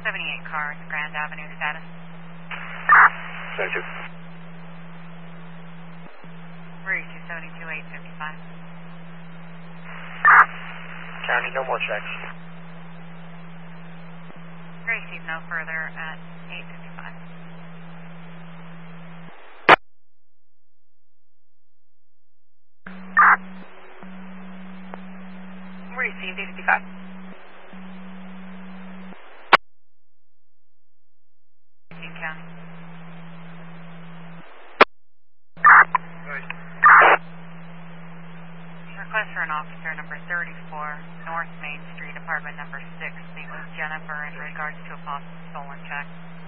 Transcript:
78 cars, Grand Avenue status. Thank you. Route 272, 855. County, no more checks. Receive no further at 855. Received 855. County. Request for an officer number 34, North Main Street, apartment number 6. Meet with Jennifer in regards to a possible stolen check.